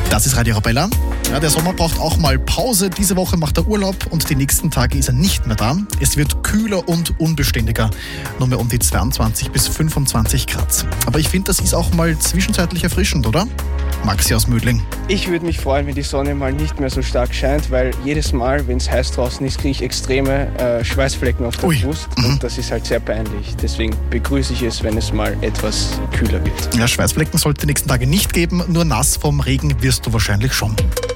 Das ist Radio Arabella. Ja, der Sommer braucht auch mal Pause. Diese Woche macht er Urlaub und die nächsten Tage ist er nicht mehr da. Es wird kühler und unbeständiger. Nur mehr um die 22 bis 25 Grad. Aber ich finde, das ist auch mal zwischenzeitlich erfrischend, oder? Maxi aus Mödling. Ich würde mich freuen, wenn die Sonne mal nicht mehr so stark scheint, weil jedes Mal, wenn es heiß draußen ist, kriege ich extreme Schweißflecken auf der Brust. Und das ist halt sehr peinlich. Deswegen begrüße ich es, wenn es mal etwas kühler wird. Ja, Schweißflecken sollte die nächsten Tage nicht geben. Nur nass vom Regen wirst du wahrscheinlich schon.